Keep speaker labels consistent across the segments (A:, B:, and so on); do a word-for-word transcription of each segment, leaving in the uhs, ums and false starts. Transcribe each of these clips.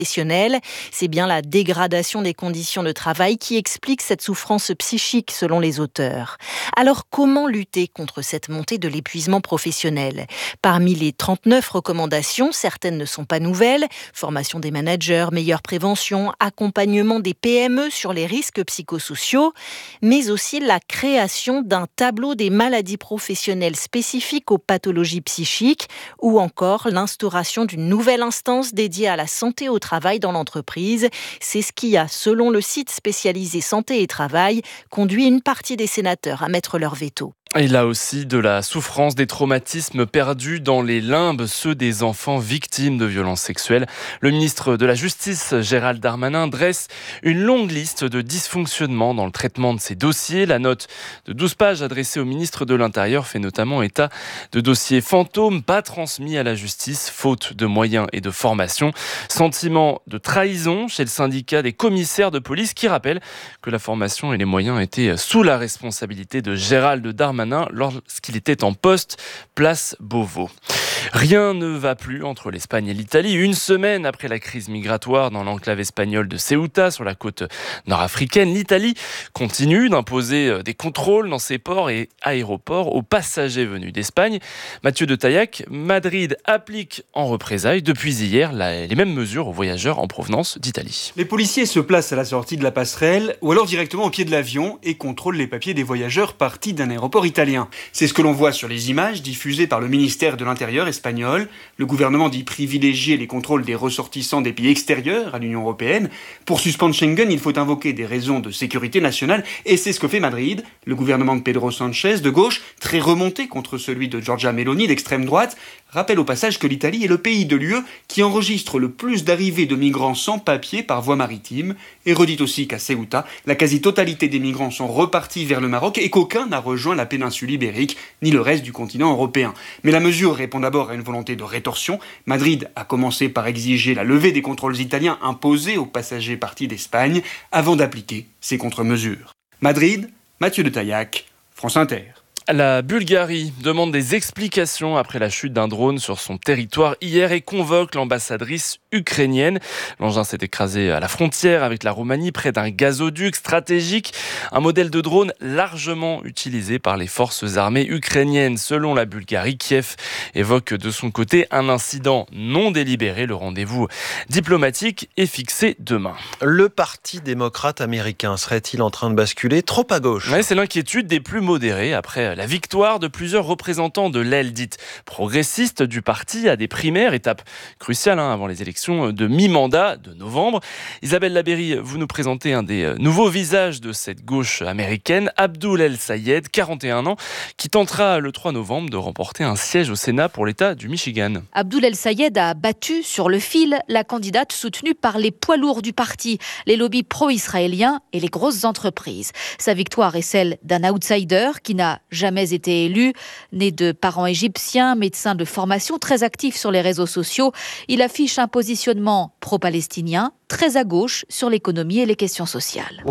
A: professionnelle. C'est bien la dégradation des conditions de travail qui explique cette souffrance psychique selon les auteurs. Alors comment lutter contre cette montée de l'épuisement professionnel ? Parmi les trente-neuf recommandations, certaines ne sont pas nouvelles. Formation des managers, meilleure prévention, accompagnement des P M E sur les risques psychosociaux, mais aussi la création d'un tableau des maladies professionnelles spécifiques aux pathologies psychiques ou encore l'instauration d'une nouvelle instance dédiée à la santé au travail dans l'entreprise. C'est ce qui a, selon le site spécialisé Santé et Travail, conduit une partie des sénateurs à mettre leur veto.
B: Et là aussi, de la souffrance, des traumatismes perdus dans les limbes, ceux des enfants victimes de violences sexuelles. Le ministre de la Justice, Gérald Darmanin, dresse une longue liste de dysfonctionnements dans le traitement de ces dossiers. La note de douze pages adressée au ministre de l'Intérieur fait notamment état de dossiers fantômes pas transmis à la justice, faute de moyens et de formation. Sentiment de trahison chez le syndicat des commissaires de police qui rappelle que la formation et les moyens étaient sous la responsabilité de Gérald Darmanin lorsqu'il était en poste, place Beauvau. Rien ne va plus entre l'Espagne et l'Italie. Une semaine après la crise migratoire dans l'enclave espagnole de Ceuta, sur la côte nord-africaine, l'Italie continue d'imposer des contrôles dans ses ports et aéroports aux passagers venus d'Espagne. Mathieu de Taillac, Madrid applique en représailles depuis hier la, les mêmes mesures aux voyageurs en provenance d'Italie.
C: Les policiers se placent à la sortie de la passerelle ou alors directement au pied de l'avion et contrôlent les papiers des voyageurs partis d'un aéroport italien. C'est ce que l'on voit sur les images diffusées par le ministère de l'Intérieur espagnol. Le gouvernement dit privilégier les contrôles des ressortissants des pays extérieurs à l'Union européenne. Pour suspendre Schengen, il faut invoquer des raisons de sécurité nationale et c'est ce que fait Madrid. Le gouvernement de Pedro Sánchez, de gauche, très remonté contre celui de Giorgia Meloni, d'extrême droite, rappelle au passage que l'Italie est le pays de l'U E qui enregistre le plus d'arrivées de migrants sans papier par voie maritime et redit aussi qu'à Ceuta, la quasi-totalité des migrants sont repartis vers le Maroc et qu'aucun n'a rejoint la péninsule ibérique ni le reste du continent européen. Mais la mesure répond d'abord à une volonté de rétorsion. Madrid a commencé par exiger la levée des contrôles italiens imposés aux passagers partis d'Espagne avant d'appliquer ces contre-mesures. Madrid, Mathieu de Taillac, France Inter.
B: La Bulgarie demande des explications après la chute d'un drone sur son territoire hier et convoque l'ambassadrice ukrainienne. L'engin s'est écrasé à la frontière avec la Roumanie près d'un gazoduc stratégique, un modèle de drone largement utilisé par les forces armées ukrainiennes. Selon la Bulgarie, Kiev évoque de son côté un incident non délibéré. Le rendez-vous diplomatique est fixé demain.
D: Le Parti démocrate américain serait-il en train de basculer trop à gauche ?
B: Ouais, c'est l'inquiétude des plus modérés après la victoire de plusieurs représentants de l'aile dite progressiste du parti à des primaires, étape cruciale hein, avant les élections de mi-mandat de novembre. Isabelle Labéry, vous nous présentez un des nouveaux visages de cette gauche américaine, Abdoul El-Sayed, quarante et un ans, qui tentera le trois novembre de remporter un siège au Sénat pour l'État du Michigan.
E: Abdoul El-Sayed a battu sur le fil la candidate soutenue par les poids lourds du parti, les lobbies pro-israéliens et les grosses entreprises. Sa victoire est celle d'un outsider qui n'a jamais été élu. Né de parents égyptiens, médecin de formation, très actif sur les réseaux sociaux, il affiche un positionnement pro-palestinien, très à gauche sur l'économie et les questions sociales.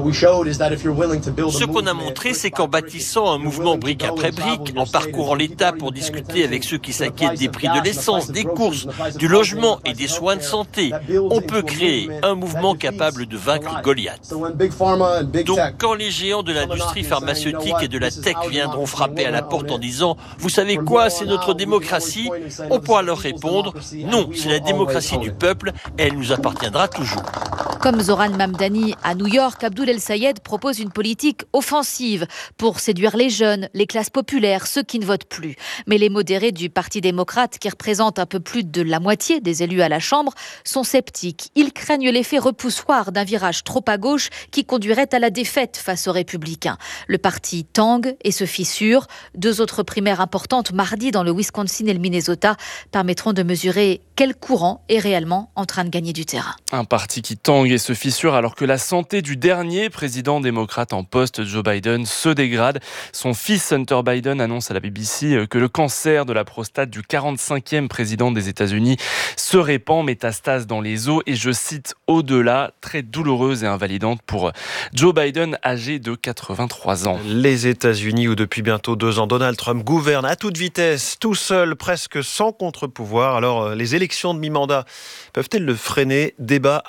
F: Ce qu'on a montré, c'est qu'en bâtissant un mouvement brique après brique, en parcourant l'État pour discuter avec ceux qui s'inquiètent des prix de l'essence, des courses, du logement et des soins de santé, on peut créer un mouvement capable de vaincre Goliath. Donc, quand les géants de l'industrie pharmaceutique et de la tech viendront frapper à la porte en disant « Vous savez quoi, c'est notre démocratie », on pourra leur répondre « Non, c'est la démocratie du peuple et elle nous appartiendra toujours ».
E: Comme Zoran Mamdani à New York, Abdoul El-Sayed propose une politique offensive pour séduire les jeunes, les classes populaires, ceux qui ne votent plus. Mais les modérés du Parti démocrate, qui représentent un peu plus de la moitié des élus à la Chambre, sont sceptiques. Ils craignent l'effet repoussoir d'un virage trop à gauche qui conduirait à la défaite face aux Républicains. Le parti tangue et se fissure. Deux autres primaires importantes mardi dans le Wisconsin et le Minnesota permettront de mesurer quel courant est réellement en train de gagner du terrain.
B: Un parti qui tangue mouillé se fissure alors que la santé du dernier président démocrate en poste, Joe Biden, se dégrade. Son fils Hunter Biden annonce à la B B C que le cancer de la prostate du quarante-cinquième président des États-Unis se répand, métastase dans les os et, je cite, au-delà, très douloureuse et invalidante pour Joe Biden, âgé de quatre-vingt-trois ans.
D: Les États-Unis où depuis bientôt deux ans, Donald Trump gouverne à toute vitesse, tout seul, presque sans contre-pouvoir. Alors, les élections de mi-mandat peuvent-elles le freiner ? Débat